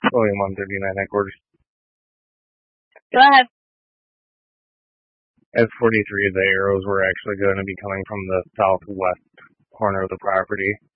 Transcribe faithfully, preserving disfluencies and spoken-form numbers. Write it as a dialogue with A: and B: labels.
A: William one thirty-nine headquarters.
B: Go ahead.
A: S forty-three, the arrows were actually going to be coming from the southwest corner of the property.